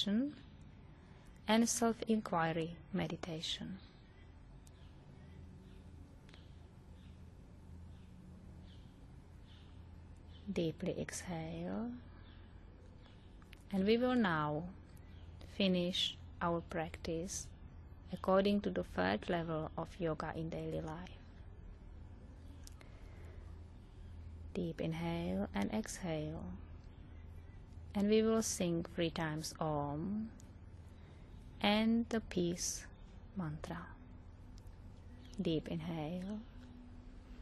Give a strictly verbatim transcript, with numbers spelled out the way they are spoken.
meditation and self-inquiry meditation. Deeply exhale, and we will now finish our practice according to the third level of yoga in daily life. Deep inhale and exhale, and we will sing three times Om and the peace mantra. Deep inhale